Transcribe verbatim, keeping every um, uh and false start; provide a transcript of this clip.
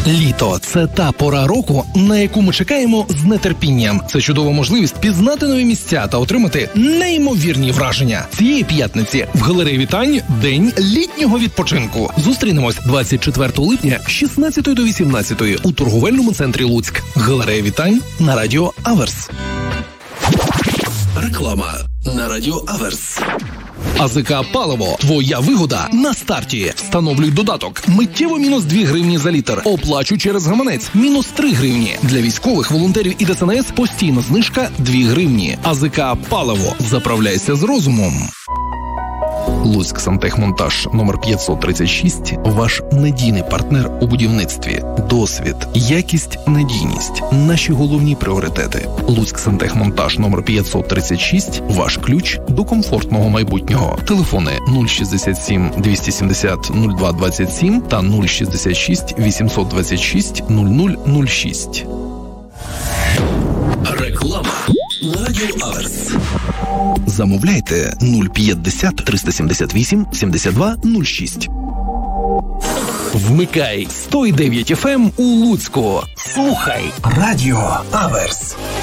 Літо – це та пора року, на яку ми чекаємо з нетерпінням. Це чудова можливість пізнати нові місця та отримати неймовірні враження. Цієї п'ятниці в галереї Вітань – день літнього відпочинку. Зустрінемось двадцять четвертого липня з шістнадцятої до вісімнадцятої у торговельному центрі Луцьк. Галерея Вітань на радіо Аверс. Реклама на радіо Аверс. АЗК «Паливо» – твоя вигода на старті. Встановлюй додаток. Миттєво мінус дві гривні за літр. Оплачуй через гаманець. Мінус три гривні. Для військових, волонтерів і ДСНС постійна знижка дві гривні. АЗК «Паливо». Заправляйся з розумом. Луцьк Сантехмонтаж номер п'ятсот тридцять шість – ваш надійний партнер у будівництві. Досвід, якість, надійність – наші головні пріоритети. Луцьк Сантехмонтаж номер п'ятсот тридцять шість – ваш ключ до комфортного майбутнього. Телефони нуль шістдесят сім двісті сімдесят нуль два двадцять сім та нуль шістдесят шість вісімсот двадцять шість нуль нуль нуль шість. Реклама на радіо Аверс. Замовляйте нуль п'ятдесят триста сімдесят вісім сімдесят два нуль шість. Вмикай сто дев'ять еф ем у Луцьку. Слухай радіо Аверс.